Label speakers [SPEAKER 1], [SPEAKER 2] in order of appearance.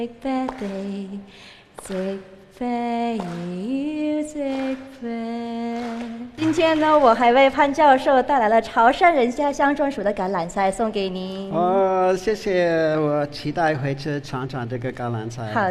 [SPEAKER 1] birthday, sick for you, sick for。今天呢，我还为潘教授带来了潮汕人家乡专属的橄榄菜，送给您。
[SPEAKER 2] 谢谢，我期待回去尝尝这个橄榄菜。
[SPEAKER 1] 好。